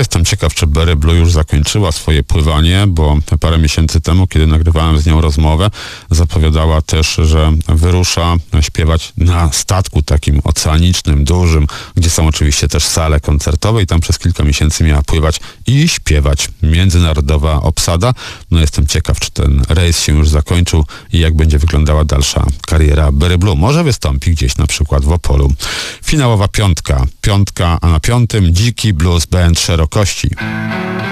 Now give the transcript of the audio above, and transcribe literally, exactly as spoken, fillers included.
jestem ciekaw, czy Berry Blue już zakończyła swoje pływanie, bo parę miesięcy temu, kiedy nagrywałem z nią rozmowę, zapowiadała też, że wyrusza śpiewać na statku takim oceanicznym, dużym, gdzie są oczywiście też sale koncertowe i tam przez kilka miesięcy miała pływać i śpiewać. Międzynarodowa obsada. No jestem ciekaw, czy ten rejs się już zakończył i jak będzie wyglądała dalsza kariera Berry Blue. Może wystąpi gdzieś na przykład w Opolu. Finałowa piątka. Piątka, a na piątym Dziki Blues Band Szerokości.